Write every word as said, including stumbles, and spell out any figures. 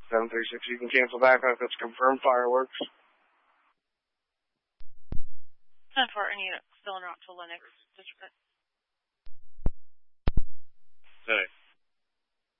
seven three six, you can cancel back if it's confirmed fireworks. ten four, I need it. Still in route to Linux. District.